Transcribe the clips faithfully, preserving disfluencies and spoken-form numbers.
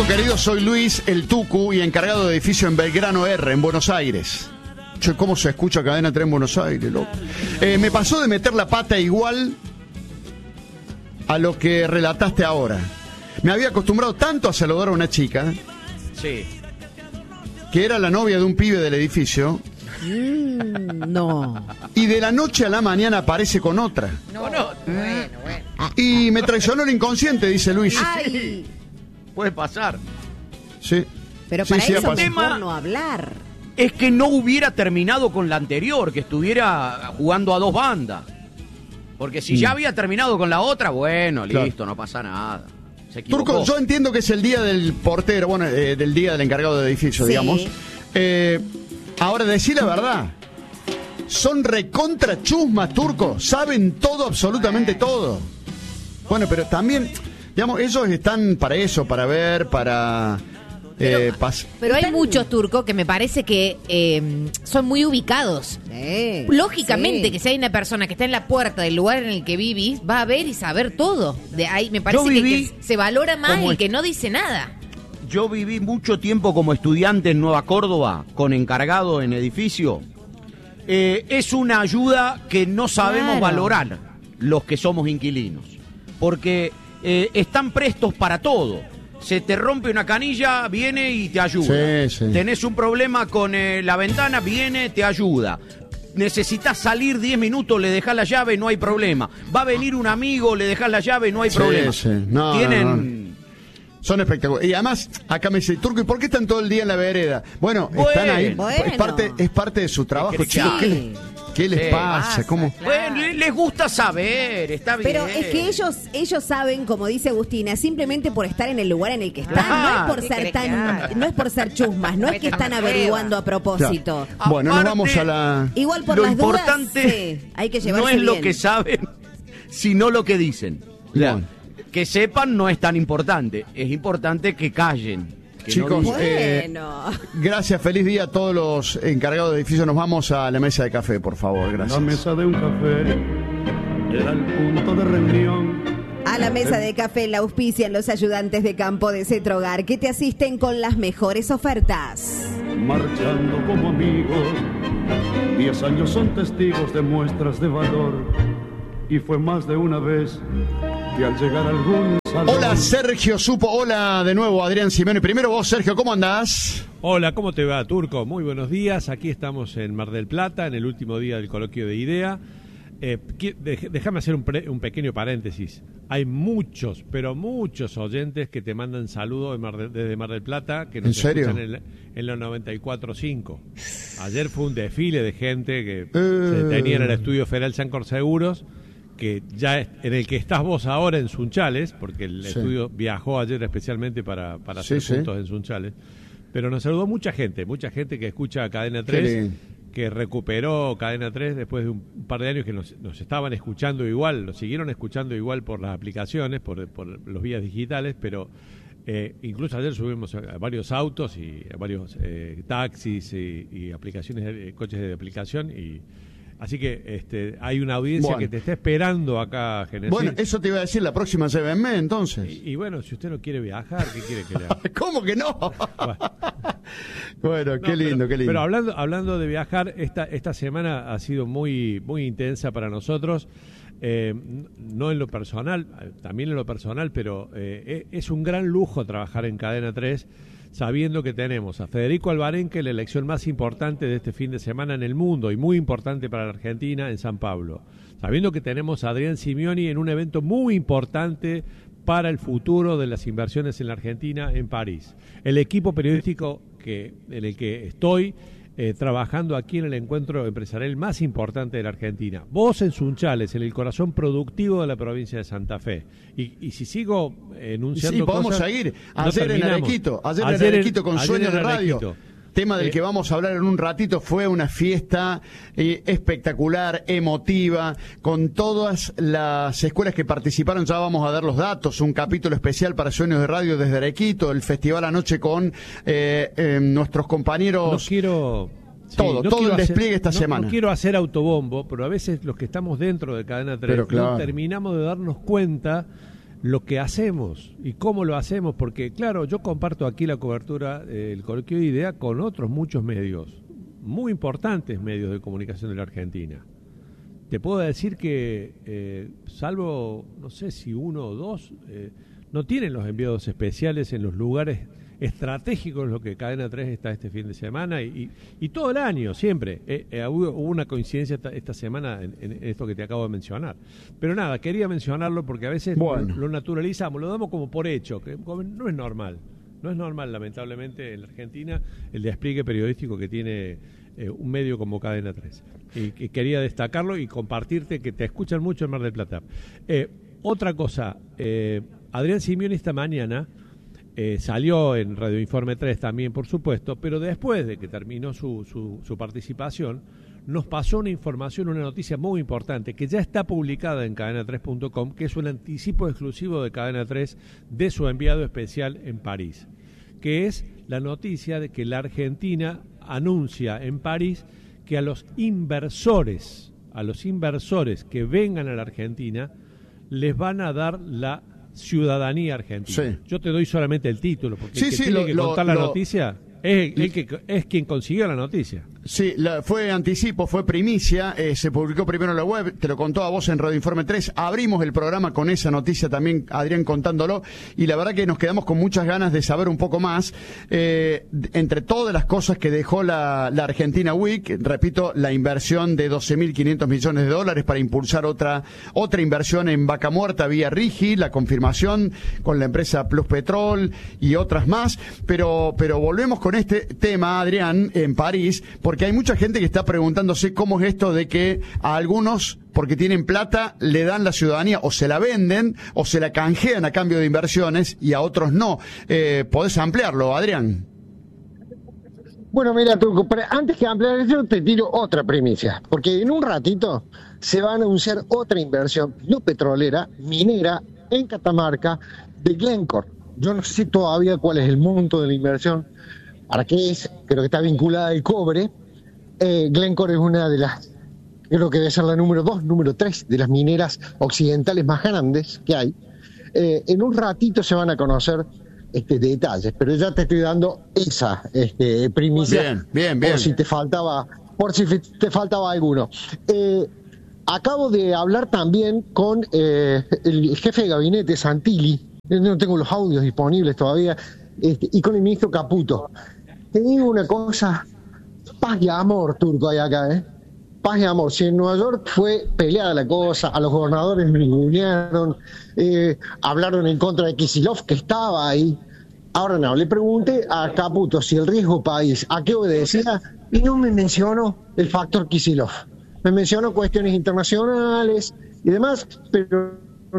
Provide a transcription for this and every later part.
Querido, soy Luis, el Tucu, y encargado de edificio en Belgrano R, en Buenos Aires. Che, ¿cómo se escucha Cadena tres en Buenos Aires, loco? Eh, me pasó de meter la pata igual a lo que relataste ahora. Me había acostumbrado tanto a saludar a una chica, sí, que era la novia de un pibe del edificio. Mm, no. Y de la noche a la mañana aparece con otra. No, no. Bueno, bueno. Y me traicionó el inconsciente, dice Luis. Ay. Puede pasar. Sí. Pero Sí, para sí, eso ha mejor pasado. no hablar. Es que no hubiera terminado con la anterior, que estuviera jugando a dos bandas. Porque si Mm. ya había terminado con la otra, bueno, Claro. listo, no pasa nada. Se equivocó. Turco, yo entiendo que es el día del portero, bueno, eh, del día del encargado de edificio, Sí. digamos. Eh, ahora, decir la verdad. Son recontra chusmas, Turco. Saben todo, absolutamente todo. Bueno, pero también, digamos, ellos están para eso, para ver, para... Eh, pas- Pero hay muchos turcos que me parece que eh, son muy ubicados. Sí, Lógicamente sí. que si hay una persona que está en la puerta del lugar en el que vivís, va a ver y saber todo. De ahí me parece Yo que, viví que se valora más como el es- que no dice nada. Yo viví mucho tiempo como estudiante en Nueva Córdoba, con encargado en edificio. Eh, es una ayuda que no sabemos Claro. valorar los que somos inquilinos. Porque eh, están prestos para todo. Se te rompe una canilla, viene y te ayuda. Sí, sí. Tenés un problema con eh, la ventana, viene, te ayuda. Necesitas salir diez minutos, le dejás la llave, no hay problema. Va a venir un amigo, le dejás la llave, no hay Sí, problema. sí. No, Tienen... no, no. Son espectaculares. Y además, acá me dice, Turco, ¿y por qué están todo el día en la vereda? Bueno, Bueno. están ahí. Bueno. Es parte, es parte de su trabajo, Escuchá. chicos. ¿Qué, les- qué les Sí, pasa? pasa, ¿Cómo? Bueno, les gusta saber, está bien. Pero es que ellos ellos saben, como dice Agustina, simplemente por estar en el lugar en el que están, no es por ¿Qué ser querés tan, que haga? no es por ser chusmas, no es que están averiguando a propósito. Claro. Bueno, nos Aparte, vamos a la... Igual por lo las importante dudas, sí, hay que llevarse no es lo bien. que saben, sino lo que dicen. O sea, Bueno. que sepan no es tan importante, es importante que callen. Que no Chicos, digan. eh, Bueno. gracias, feliz día a todos los encargados de edificio. Nos vamos a la mesa de café, por favor, La gracias. mesa de un café era el punto de reunión. A la mesa de café la auspician los ayudantes de campo de Cetrogar que te asisten con las mejores ofertas. Marchando como amigos, diez años son testigos de muestras de valor. Y fue más de una vez que al llegar algún salón... Hola, Sergio Supo. Hola de nuevo, Adrián Simeone. Primero vos, Sergio, ¿cómo andás? Hola, ¿cómo te va, Turco? Muy buenos días. Aquí estamos en Mar del Plata, en el último día del coloquio de IDEA. Eh, qui- dej- déjame hacer un, pre- un pequeño paréntesis. Hay muchos, pero muchos oyentes que te mandan saludos de Mar de- desde Mar del Plata, que nos ¿En serio? escuchan en, la- en los noventa y cuatro punto cinco. Ayer fue un desfile de gente que Eh. se tenía en el estudio Federal Sancor Seguros, que ya es, en el que estás vos ahora en Sunchales, porque el Sí. estudio viajó ayer especialmente para, para Sí, hacer sí. puntos en Sunchales. Pero nos saludó mucha gente, mucha gente que escucha Cadena Qué tres, lindo. que recuperó Cadena tres después de un par de años que nos, nos estaban escuchando igual, nos siguieron escuchando igual por las aplicaciones, por, por los vías digitales, pero eh, incluso ayer subimos a, a varios autos y a varios eh, taxis y, y aplicaciones, de, coches de aplicación y... Así que este, hay una audiencia Bueno. que te está esperando acá, Genesis. Bueno, eso te iba a decir, la próxima llévenme, entonces. y, y bueno, si usted no quiere viajar, ¿qué quiere que le haga? ¿Cómo que no? Bueno. Bueno, qué No, lindo, pero, qué lindo. Pero hablando, hablando de viajar, esta, esta semana ha sido muy, muy intensa para nosotros. Eh, no en lo personal, también en lo personal, pero eh, es un gran lujo trabajar en Cadena tres, sabiendo que tenemos a Federico Alvarenque, la elección más importante de este fin de semana en el mundo y muy importante para la Argentina en San Pablo. Sabiendo que tenemos a Adrián Simeoni en un evento muy importante para el futuro de las inversiones en la Argentina en París. El equipo periodístico que, en el que estoy eh, trabajando aquí en el encuentro empresarial más importante de la Argentina. Vos en Sunchales, en el corazón productivo de la provincia de Santa Fe. Y, y si sigo enunciando Sí, podemos cosas, seguir. no Ayer en terminamos. Arequito, ayer, Ayer en en- Arequito con ayer Sueños en de Radio. Arequito. Tema del Eh, que vamos a hablar en un ratito. Fue una fiesta eh, espectacular, emotiva, con todas las escuelas que participaron. Ya vamos a dar los datos. Un capítulo especial para Sueños de Radio desde Arequito. El festival anoche con eh, eh, nuestros No compañeros. quiero... sí, Todo, todo quiero el despliegue esta no- semana. No quiero hacer autobombo, pero a veces los que estamos dentro de Cadena tres Pero claro. no terminamos de darnos cuenta lo que hacemos y cómo lo hacemos, porque claro, yo comparto aquí la cobertura del Coloquio de Idea con otros muchos medios, muy importantes medios de comunicación de la Argentina. Te puedo decir que, eh, salvo, no sé si uno o dos, eh, no tienen los enviados especiales en los lugares estratégicos, lo que Cadena tres está este fin de semana y, y, y todo el año, siempre. Eh, eh, hubo, hubo una coincidencia esta, esta semana en, en esto que te acabo de mencionar. Pero nada, quería mencionarlo porque a veces bueno. lo, lo naturalizamos, lo damos como por hecho, que no es normal. No es normal, lamentablemente, en la Argentina, el despliegue periodístico que tiene eh, un medio como Cadena tres. Y, y quería destacarlo y compartirte que te escuchan mucho en Mar del Plata. Eh, otra cosa, eh, Adrián Simioni esta mañana Eh, salió en Radio Informe tres también, por supuesto, pero después de que terminó su, su, su participación, nos pasó una información, una noticia muy importante, que ya está publicada en cadena tres punto com, que es un anticipo exclusivo de Cadena tres de su enviado especial en París, que es la noticia de que la Argentina anuncia en París que a los inversores, a los inversores que vengan a la Argentina, les van a dar la ciudadanía argentina. Sí. Yo te doy solamente el título, porque sí, el que sí, tiene lo, que lo, contar lo, la noticia es, el que, es quien consiguió la noticia. Sí, la, fue anticipo, fue primicia, eh, se publicó primero en la web, te lo contó a vos en Radio Informe tres, abrimos el programa con esa noticia también, Adrián contándolo, y la verdad que nos quedamos con muchas ganas de saber un poco más, eh, entre todas las cosas que dejó la, la Argentina Week, repito, la inversión de doce mil quinientos millones de dólares para impulsar otra otra inversión en Vaca Muerta vía Rigi, la confirmación con la empresa Plus Petrol y otras más, pero, pero volvemos con este tema, Adrián, en París, porque hay mucha gente que está preguntándose cómo es esto de que a algunos, porque tienen plata, le dan la ciudadanía, o se la venden, o se la canjean a cambio de inversiones, y a otros no. Eh, ¿Podés ampliarlo, Adrián? Bueno, mira, Turco, pero antes que ampliar eso, te tiro otra primicia, porque en un ratito se va a anunciar otra inversión no petrolera, minera, en Catamarca, de Glencore. Yo no sé todavía cuál es el monto de la inversión, para qué es, creo que está vinculada al cobre. Eh, Glencore es una de las, creo que debe ser la número dos, número tres de las mineras occidentales más grandes que hay. Eh, en un ratito se van a conocer este, detalles, pero ya te estoy dando esa este, primicia. Bien, bien, bien. Por si te faltaba, por si te faltaba alguno. Eh, acabo de hablar también con eh, el jefe de gabinete, Santilli, no tengo los audios disponibles todavía, este, y con el ministro Caputo. Te digo una cosa, paz y amor, Turco, hay acá, ¿eh? Paz y amor. Si en Nueva York fue peleada la cosa, a los gobernadores me ningunearon, eh, hablaron en contra de Kicillof, que estaba ahí. Ahora no, le pregunté a Caputo si el riesgo país, ¿a qué obedecía? Y no me mencionó el factor Kicillof. Me mencionó cuestiones internacionales y demás, pero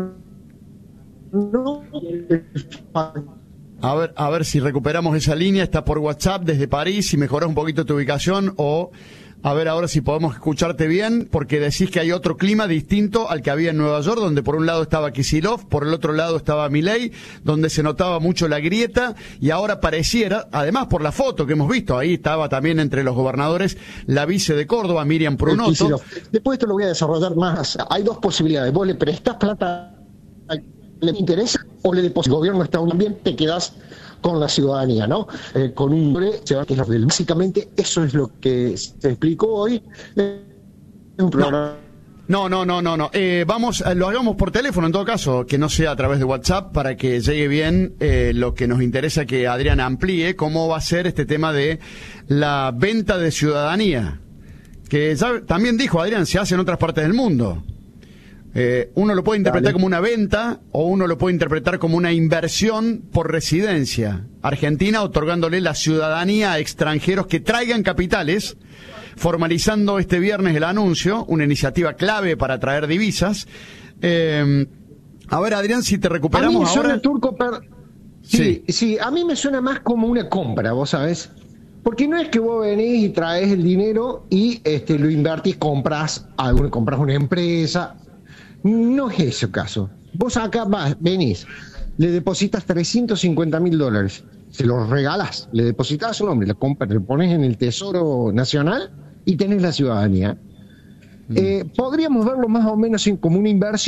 no el factor. A ver, a ver si recuperamos esa línea, está por WhatsApp desde París, si mejorás un poquito tu ubicación, o a ver ahora si podemos escucharte bien, porque decís que hay otro clima distinto al que había en Nueva York, donde por un lado estaba Kicillof, por el otro lado estaba Milei, donde se notaba mucho la grieta, y ahora pareciera, además por la foto que hemos visto, ahí estaba también entre los gobernadores la vice de Córdoba, Miriam Prunoto. Después esto lo voy a desarrollar más, hay dos posibilidades, vos le prestás plata, le interesa, o le depositas, el gobierno está un bien, te quedás con la ciudadanía, ¿no? Eh, con un que es del, básicamente eso es lo que se explicó hoy en un programa. No, no, no, no, no. Eh, vamos, lo hagamos por teléfono en todo caso, que no sea a través de WhatsApp, para que llegue bien eh, lo que nos interesa que Adrián amplíe, cómo va a ser este tema de la venta de ciudadanía, que ya también dijo Adrián, se hace en otras partes del mundo. Eh, uno lo puede interpretar Dale. como una venta, o uno lo puede interpretar como una inversión por residencia. Argentina otorgándole la ciudadanía a extranjeros que traigan capitales, formalizando este viernes el anuncio, una iniciativa clave para atraer divisas. Eh, a ver, Adrián, si te recuperamos a mí me ahora. Suena, Turco, per... sí, sí, sí, a mí me suena más como una compra, vos sabés. Porque no es que vos venís y traes el dinero y este, lo invertís, compras algo, compras una empresa. No es ese caso. Vos acá vas, venís, le depositas trescientos cincuenta mil dólares, se los regalás, le depositas a su nombre, le, compras, le pones en el Tesoro Nacional y tenés la ciudadanía. Mm. Eh, podríamos verlo más o menos en, como una inversión,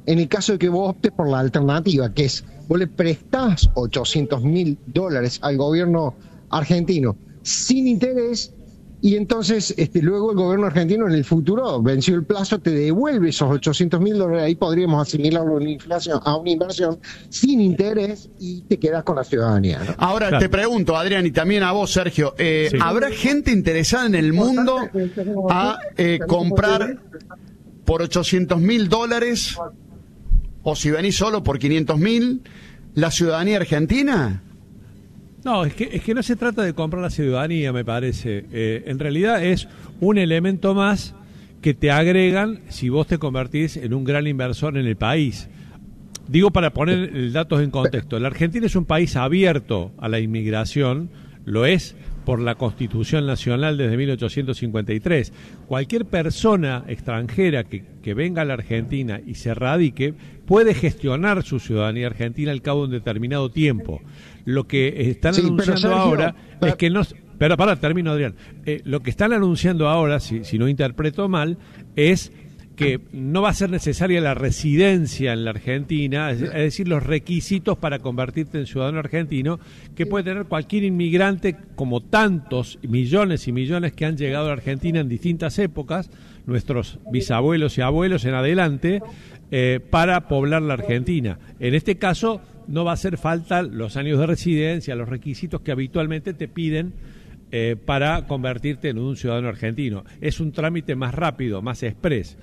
en el caso de que vos optes por la alternativa, que es, vos le prestás ochocientos mil dólares al gobierno argentino sin interés, y entonces este, luego el gobierno argentino en el futuro, vencido el plazo, te devuelve esos ochocientos mil dólares, ahí podríamos asimilarlo a una, inflación, a una inversión sin interés y te quedas con la ciudadanía, ¿no? Ahora Claro. te pregunto, Adrián, y también a vos, Sergio, eh, Sí. ¿habrá gente interesada en el mundo a eh, comprar por ochocientos mil dólares, o si venís solo por quinientos mil, la ciudadanía argentina? No, es que, es que no se trata de comprar la ciudadanía, me parece. Eh, en realidad es un elemento más que te agregan si vos te convertís en un gran inversor en el país. Digo, para poner el datos en contexto, la Argentina es un país abierto a la inmigración, lo es por la Constitución Nacional desde mil ochocientos cincuenta y tres. Cualquier persona extranjera que, que venga a la Argentina y se radique puede gestionar su ciudadanía argentina al cabo de un determinado tiempo. Lo que están Sí, pero, anunciando Sergio, ahora pero- es que no... Pero para, termino, Adrián. Eh, lo que están anunciando ahora, si, si no interpreto mal, es que no va a ser necesaria la residencia en la Argentina, es, es decir, los requisitos para convertirte en ciudadano argentino que puede tener cualquier inmigrante, como tantos millones y millones que han llegado a la Argentina en distintas épocas, nuestros bisabuelos y abuelos en adelante, eh, para poblar la Argentina. En este caso no va a hacer falta los años de residencia, los requisitos que habitualmente te piden eh, para convertirte en un ciudadano argentino. Es un trámite más rápido, más express.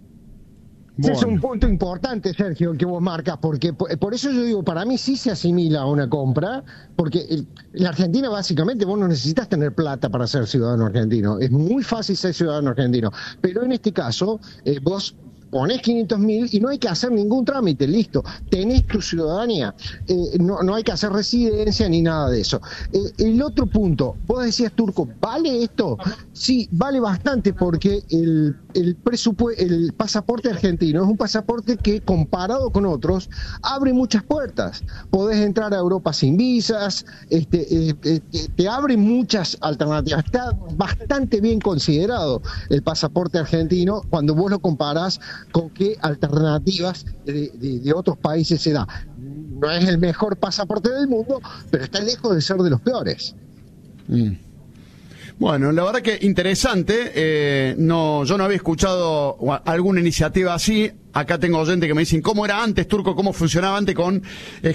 Ese es Bueno. un punto importante, Sergio, el que vos marcas, porque por, por eso yo digo, para mí sí se asimila a una compra, porque el, en la Argentina básicamente vos no necesitas tener plata para ser ciudadano argentino, es muy fácil ser ciudadano argentino, pero en este caso eh, vos ponés quinientos mil y no hay que hacer ningún trámite, listo, tenés tu ciudadanía, eh, no, no hay que hacer residencia ni nada de eso. Eh, el otro punto, vos decías, Turco, ¿vale esto? Sí, vale bastante, porque el, el, presupue- el pasaporte argentino es un pasaporte que, comparado con otros, abre muchas puertas. Podés entrar a Europa sin visas, este, eh, eh, te abre muchas alternativas. Está bastante bien considerado el pasaporte argentino cuando vos lo comparás con qué alternativas de, de, de otros países se da. No es el mejor pasaporte del mundo, pero está lejos de ser de los peores. Mm. Bueno, la verdad que interesante. Eh, no, yo no había escuchado alguna iniciativa así. Acá tengo oyentes que me dicen cómo era antes, Turco, cómo funcionaba antes con eh,